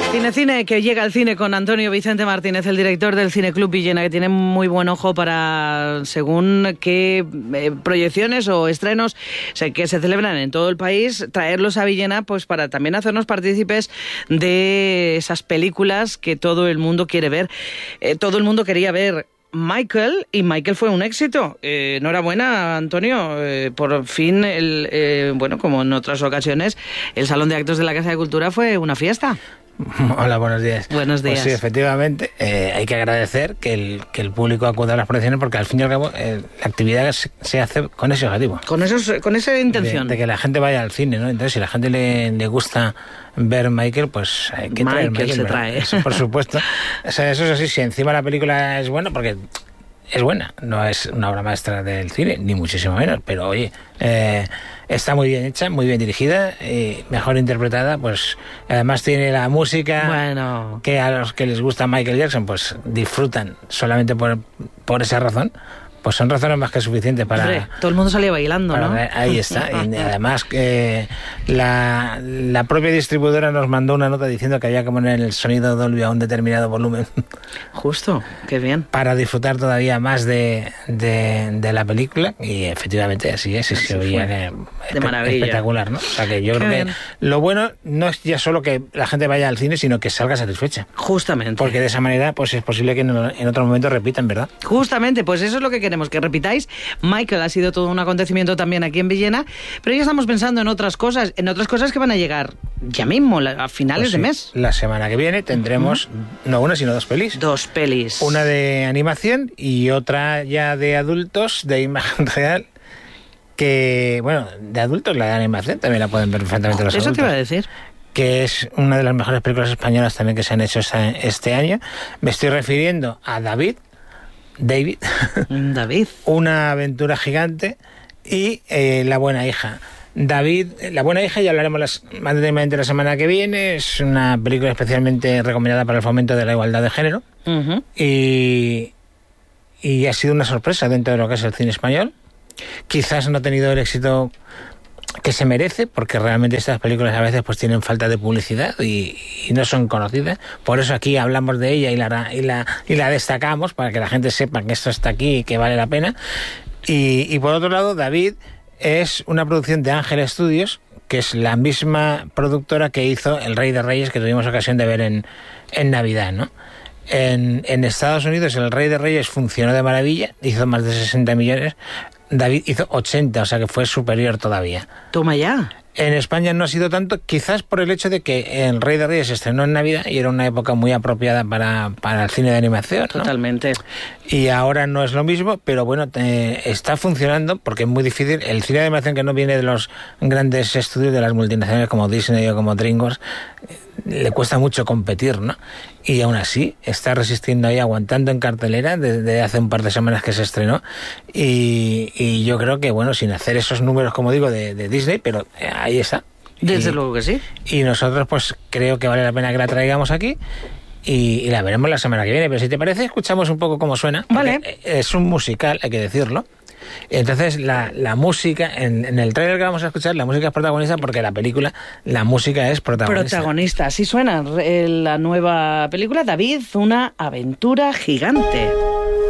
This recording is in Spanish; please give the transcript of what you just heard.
Cine, que llega al cine con Antonio Vicente Martínez, el director del Cine Club Villena, que tiene muy buen ojo para, según qué proyecciones o estrenos que se celebran en todo el país, traerlos a Villena, pues para también hacernos partícipes de esas películas que todo el mundo quiere ver. Todo el mundo quería ver Michael, y Michael fue un éxito. Enhorabuena, Antonio. Por fin, bueno, como en otras ocasiones, el Salón de Actos de la Casa de Cultura fue una fiesta. Hola, buenos días. Buenos días. Pues sí, efectivamente, hay que agradecer que el público acuda a las proyecciones, porque al fin y al cabo la actividad se hace con ese objetivo. Con esa intención. De que la gente vaya al cine, ¿no? Entonces, si a la gente le gusta ver Michael, pues hay que traer Michael. Se trae. Eso, por supuesto. O sea, eso es así, si encima la película es buena, porque es buena, no es una obra maestra del cine, ni muchísimo menos, pero oye, está muy bien hecha, muy bien dirigida, mejor interpretada, pues además tiene la música, que a los que les gusta Michael Jackson pues disfrutan solamente por esa razón. Pues son razones más que suficientes para... Hombre, todo el mundo salía bailando, ¿no? Ahí está. Y además que la propia distribuidora nos mandó una nota diciendo que había que poner el sonido Dolby a un determinado volumen. Justo, qué bien. Para disfrutar todavía más de la película. Y efectivamente así es. Se oía de maravilla. Espectacular, ¿no? O sea que yo creo que lo bueno no es ya solo que la gente vaya al cine, sino que salga satisfecha. Justamente. Porque de esa manera pues es posible que en otro momento repitan, ¿verdad? Justamente, pues eso es lo que queremos, que repitáis. Michael ha sido todo un acontecimiento también aquí en Villena, pero ya estamos pensando en otras cosas que van a llegar ya mismo, a finales de mes. La semana que viene tendremos no una, sino dos pelis. Dos pelis. Una de animación y otra ya de adultos, de imagen real, que, bueno, de adultos la de animación también la pueden ver perfectamente los adultos. Eso te iba a decir. Que es una de las mejores películas españolas también que se han hecho este año. Me estoy refiriendo a David, una aventura gigante, y La buena hija. David, La buena hija, ya hablaremos más detenidamente la semana que viene. Es una película especialmente recomendada para el fomento de la igualdad de género. Y ha sido una sorpresa dentro de lo que es el cine español. Quizás no ha tenido el éxito que se merece, porque realmente estas películas a veces pues tienen falta de publicidad y no son conocidas. Por eso aquí hablamos de ella y la destacamos, para que la gente sepa que esto está aquí y que vale la pena. Y por otro lado, David es una producción de Ángel Studios, que es la misma productora que hizo El Rey de Reyes, que tuvimos ocasión de ver en Navidad, ¿no? En Estados Unidos El Rey de Reyes funcionó de maravilla, hizo más de 60 millones. David hizo 80, o sea que fue superior todavía. Toma ya. En España no ha sido tanto, quizás por el hecho de que El Rey de Reyes se estrenó en Navidad y era una época muy apropiada para el cine de animación, ¿no? Totalmente. Y ahora no es lo mismo, pero bueno, está funcionando, porque es muy difícil. El cine de animación que no viene de los grandes estudios de las multinacionales como Disney o como DreamWorks, le cuesta mucho competir, ¿no? Y aún así está resistiendo ahí, aguantando en cartelera desde hace un par de semanas que se estrenó, y yo creo que, bueno, sin hacer esos números, como digo, de Disney, pero ahí está. Desde luego que sí. Y nosotros pues creo que vale la pena que la traigamos aquí y la veremos la semana que viene, pero si te parece escuchamos un poco cómo suena. Vale. Es un musical, hay que decirlo. Entonces la música, en el tráiler que vamos a escuchar, la música es protagonista, porque la película, la música es protagonista. Así suena la nueva película, David, una aventura gigante.